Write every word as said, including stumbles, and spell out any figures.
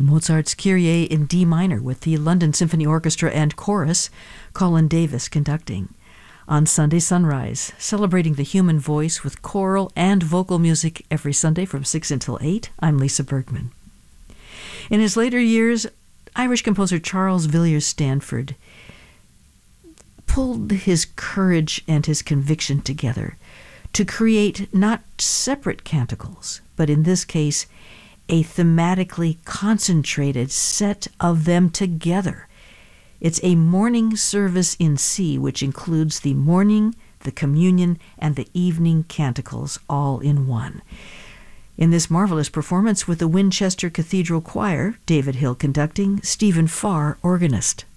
Mozart's Kyrie in D minor with the London Symphony Orchestra and Chorus, Colin Davis conducting. On Sunday Sunrise, celebrating the human voice with choral and vocal music every Sunday from six until eight, I'm Lisa Bergman. In his later years, Irish composer Charles Villiers Stanford pulled his courage and his conviction together to create not separate canticles, but in this case, a thematically concentrated set of them together. It's a morning service in C, which includes the morning, the communion, and the evening canticles all in one. In this marvelous performance with the Winchester Cathedral Choir, David Hill conducting, Stephen Farr, organist.